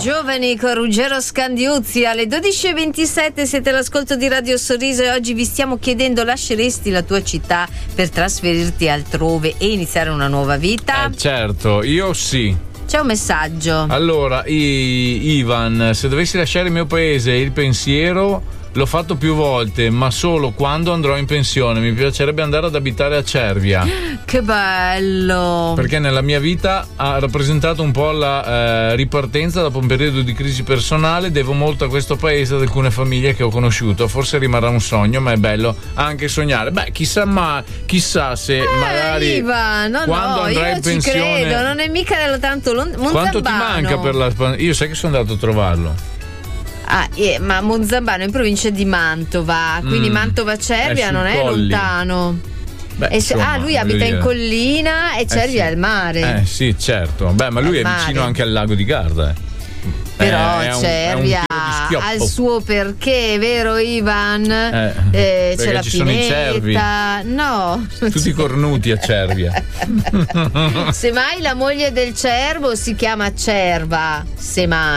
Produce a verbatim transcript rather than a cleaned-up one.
giovani con Ruggero Scandiuzzi alle dodici e ventisette. Siete all'ascolto di Radio Sorriso e oggi vi stiamo chiedendo: lasceresti la tua città per trasferirti altrove e iniziare una nuova vita? Eh, certo, io sì. C'è un messaggio. Allora, I- Ivan, se dovessi lasciare il mio paese e il pensiero, l'ho fatto più volte, ma solo quando andrò in pensione. Mi piacerebbe andare ad abitare a Cervia. Che bello! Perché nella mia vita ha rappresentato un po' la eh, ripartenza dopo un periodo di crisi personale. Devo molto a questo paese, ad alcune famiglie che ho conosciuto. Forse rimarrà un sogno, ma è bello anche sognare. Beh, chissà, ma chissà se eh, magari Iva, no, quando no, andrai io in ci pensione, credo, non è mica tanto lontano. quanto ti manca per la... Io sai che sono andato a trovarlo. Ah, eh, ma Monzambano è in provincia di Mantova, quindi Mm, Mantova Cervia è non è Colli. lontano. Beh, E se- insomma, ah, lui voglio abita dire. in collina e Cervia Eh, sì. è il mare. Eh sì, certo. Beh, ma lui Al è vicino mare. anche al lago di Garda. eh. Però Eh, è un- Cervia è un tiro di schioppo. ha il suo perché, vero Ivan? Eh, Eh, c'è perché la ci sono i cervi. pineta. No. Tutti cornuti a Cervia. Semmai la moglie del cervo si chiama Cerva, semmai.